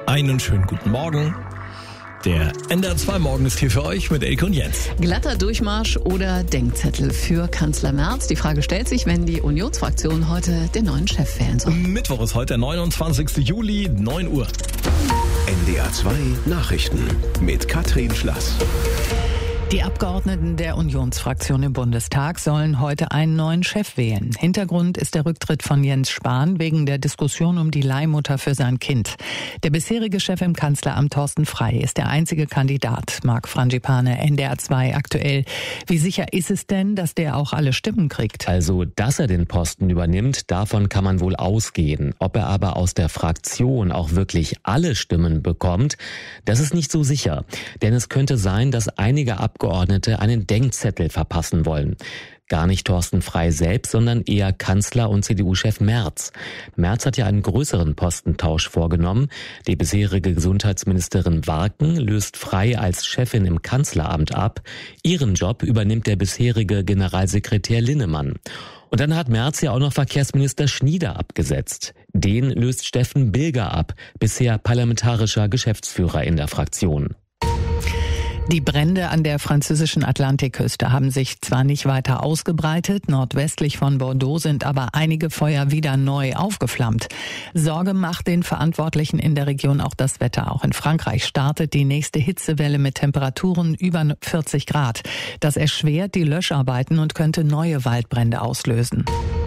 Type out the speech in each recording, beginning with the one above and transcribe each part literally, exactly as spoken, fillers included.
Einen schönen guten Morgen. Der N D R zwei Morgen ist hier für euch mit Elke und Jens. Glatter Durchmarsch oder Denkzettel für Kanzler Merz? Die Frage stellt sich, wenn die Unionsfraktion heute den neuen Chef wählen soll. Mittwoch ist heute der neunundzwanzigster Juli, neun Uhr. N D R zwei Nachrichten mit Katrin Schlass. Die Abgeordneten der Unionsfraktion im Bundestag sollen heute einen neuen Chef wählen. Hintergrund ist der Rücktritt von Jens Spahn wegen der Diskussion um die Leihmutter für sein Kind. Der bisherige Chef im Kanzleramt, Thorsten Frey, ist der einzige Kandidat. Marc Frangipane, N D R zwei aktuell. Wie sicher ist es denn, dass der auch alle Stimmen kriegt? Also, dass er den Posten übernimmt, davon kann man wohl ausgehen. Ob er aber aus der Fraktion auch wirklich alle Stimmen bekommt, das ist nicht so sicher. Denn es könnte sein, dass einige Abgeordnete Abgeordnete einen Denkzettel verpassen wollen. Gar nicht Thorsten Frey selbst, sondern eher Kanzler und C D U-Chef Merz. Merz hat ja einen größeren Postentausch vorgenommen. Die bisherige Gesundheitsministerin Warken löst Frey als Chefin im Kanzleramt ab. Ihren Job übernimmt der bisherige Generalsekretär Linnemann. Und dann hat Merz ja auch noch Verkehrsminister Schnieder abgesetzt. Den löst Steffen Bilger ab, bisher parlamentarischer Geschäftsführer in der Fraktion. Die Brände an der französischen Atlantikküste haben sich zwar nicht weiter ausgebreitet, nordwestlich von Bordeaux sind aber einige Feuer wieder neu aufgeflammt. Sorge macht den Verantwortlichen in der Region auch das Wetter. Auch in Frankreich startet die nächste Hitzewelle mit Temperaturen über vierzig Grad. Das erschwert die Löscharbeiten und könnte neue Waldbrände auslösen.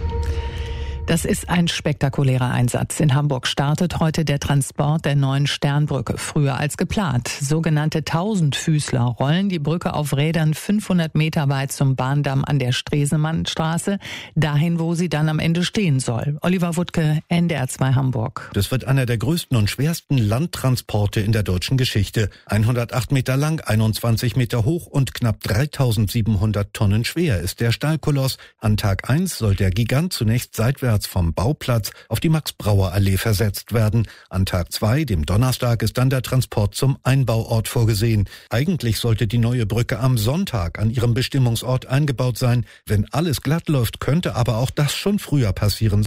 Das ist ein spektakulärer Einsatz. In Hamburg startet heute der Transport der neuen Sternbrücke, früher als geplant. Sogenannte Tausendfüßler rollen die Brücke auf Rädern fünfhundert Meter weit zum Bahndamm an der Stresemannstraße, dahin, wo sie dann am Ende stehen soll. Oliver Wuttke, N D R zwei Hamburg. Das wird einer der größten und schwersten Landtransporte in der deutschen Geschichte. hundertacht Meter lang, einundzwanzig Meter hoch und knapp dreitausendsiebenhundert Tonnen schwer ist der Stahlkoloss. An Tag eins soll der Gigant zunächst seitwärts vom Bauplatz auf die Max-Brauer-Allee versetzt werden. An Tag zwei, dem Donnerstag, ist dann der Transport zum Einbauort vorgesehen. Eigentlich sollte die neue Brücke am Sonntag an ihrem Bestimmungsort eingebaut sein. Wenn alles glatt läuft, könnte aber auch das schon früher passieren.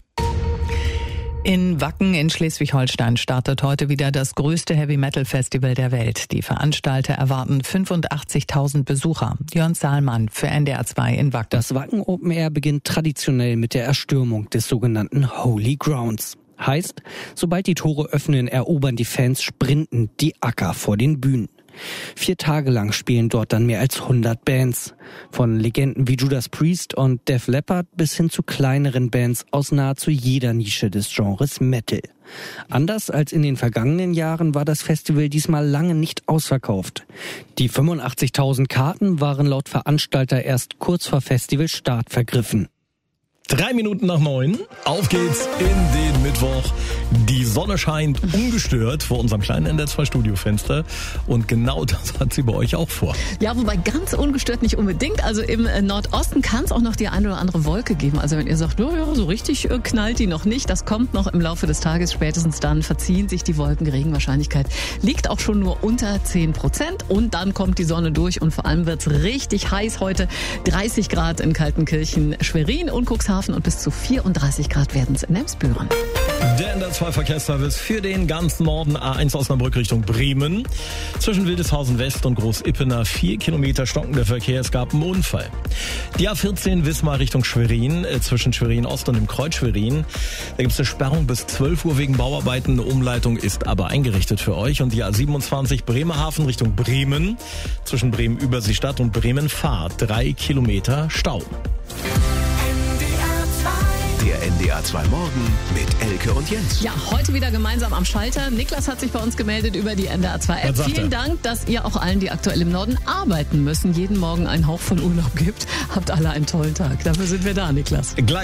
In Wacken in Schleswig-Holstein startet heute wieder das größte Heavy-Metal-Festival der Welt. Die Veranstalter erwarten fünfundachtzigtausend Besucher. Jörn Zahlmann für N D R zwei in Wacken. Das Wacken Open Air beginnt traditionell mit der Erstürmung des sogenannten Holy Grounds. Heißt, sobald die Tore öffnen, erobern die Fans sprinten die Acker vor den Bühnen. Vier Tage lang spielen dort dann mehr als hundert Bands. Von Legenden wie Judas Priest und Def Leppard bis hin zu kleineren Bands aus nahezu jeder Nische des Genres Metal. Anders als in den vergangenen Jahren war das Festival diesmal lange nicht ausverkauft. Die fünfundachtzigtausend Karten waren laut Veranstalter erst kurz vor Festivalstart vergriffen. Drei Minuten nach neun. Auf geht's in den Mittwoch. Die Sonne scheint ungestört vor unserem kleinen N D R zwei Studiofenster. Und genau das hat sie bei euch auch vor. Ja, wobei ganz ungestört nicht unbedingt. Also im Nordosten kann es auch noch die eine oder andere Wolke geben. Also wenn ihr sagt, oh ja, so richtig knallt die noch nicht. Das kommt noch im Laufe des Tages. Spätestens dann verziehen sich die Wolken. Die Regenwahrscheinlichkeit liegt auch schon nur unter zehn Prozent. Und dann kommt die Sonne durch. Und vor allem wird's richtig heiß heute. dreißig Grad in Kaltenkirchen, Schwerin und Cuxhaven. Und bis zu vierunddreißig Grad werden es in Emsbüren. Der N D R zwei Verkehrsservice für den ganzen Norden, A eins Osnabrück Richtung Bremen. Zwischen Wildeshausen West und Großippener vier Kilometer stockender Verkehr. Es gab einen Unfall. Die A vierzehn Wismar Richtung Schwerin, äh, zwischen Schwerin Ost und dem Kreuz Schwerin. Da gibt es eine Sperrung bis zwölf Uhr wegen Bauarbeiten. Eine Umleitung ist aber eingerichtet für euch. Und die A siebenundzwanzig Bremerhaven Richtung Bremen. Zwischen Bremen-Überseestadt und Bremen-Fahr. Drei Kilometer Stau. Der N D R zwei Morgen mit Elke und Jens. Ja, heute wieder gemeinsam am Schalter. Niklas hat sich bei uns gemeldet über die N D R zwei App. Vielen Dank, dass ihr auch allen, die aktuell im Norden arbeiten müssen, jeden Morgen einen Hauch von Urlaub gibt. Habt alle einen tollen Tag. Dafür sind wir da, Niklas. Gleich